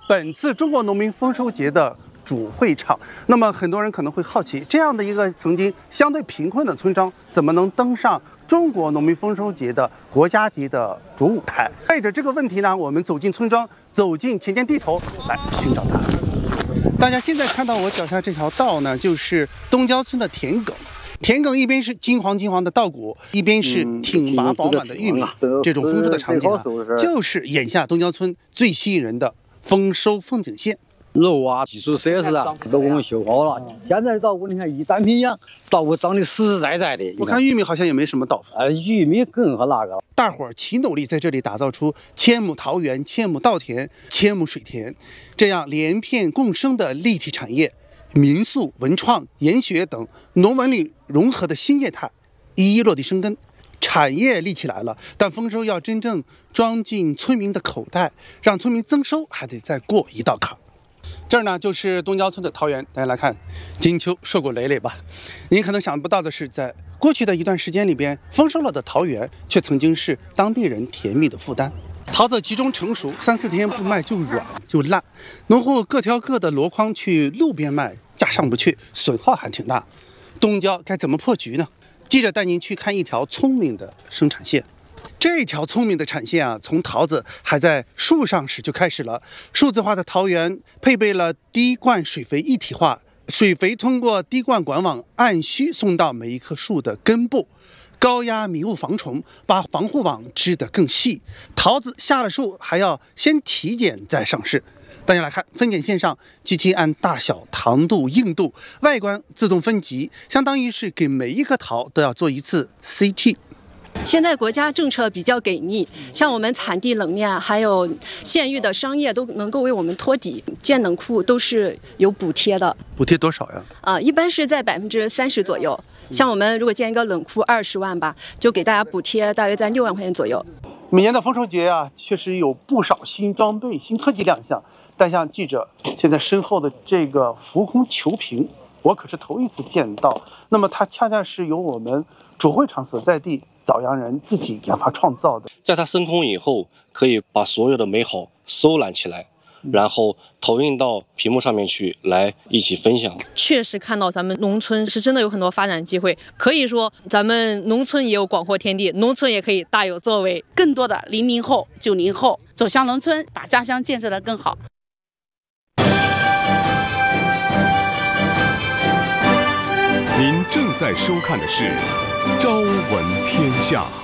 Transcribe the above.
本次中国农民丰收节的主会场。那么很多人可能会好奇，这样的一个曾经相对贫困的村庄，怎么能登上中国农民丰收节的国家级的主舞台？带着这个问题呢，我们走进村庄，走进前田地头来寻找答案。大家现在看到我脚下这条道呢，就是东郊村的田埂。田埂一边是金黄的稻谷，一边是挺拔饱满的玉米。这种丰收的场景啊，就是眼下东郊村最吸引人的丰收风景线。 肉啊，技术设施啊，都给我们修好了。现在稻谷你看一单品样，稻谷长得实实在在的。 我看玉米好像也没什么倒伏。 玉米更和那个。 大伙儿齐努力在这里打造出千亩桃园、千亩稻田、千亩水田，这样连片共生的立体产业，民宿、文创、研学等农文旅融合的新业态，一一落地生根。产业立起来了，但丰收要真正装进村民的口袋，让村民增收，还得再过一道坎。这儿呢就是东郊村的桃园，大家来看，金秋硕果累累吧。您可能想不到的是，在过去的一段时间里边，丰收了的桃园却曾经是当地人甜蜜的负担。桃子集中成熟，3-4天不卖就软就烂，农户各挑各的箩筐去路边卖，价上不去，损耗还挺大。东郊该怎么破局呢？记者带您去看一条聪明的生产线。这条聪明的产线啊，从桃子还在树上时就开始了。数字化的桃园配备了滴灌水肥一体化，水肥通过滴灌管网按需送到每一棵树的根部，高压迷雾防虫，把防护网织得更细。桃子下了树还要先体检再上市。大家来看，分拣线上，机器按大小、糖度、硬度、外观自动分级，相当于是给每一颗桃都要做一次 CT。 现在国家政策比较给力，像我们产地冷链还有县域的商业都能够为我们托底，建冷库都是有补贴的。 补贴多少呀？ 一般是在30%左右。像我们如果建一个冷库20万吧，就给大家补贴大约在6万块钱左右。 每年的丰收节啊，确实有不少新装备、新科技亮相。但像记者现在身后的这个浮空球瓶，我可是头一次见到。那么它恰恰是由我们主会场所在地枣阳人自己研发创造的。 在它升空以后，可以把所有的美好收揽起来，然后投影到屏幕上面去，来一起分享。 确实看到咱们农村是真的有很多发展机会，可以说咱们农村也有广阔天地，农村也可以大有作为。 更多的00后、90后走向农村，把家乡建设得更好。 您正在收看的是《朝闻天下》。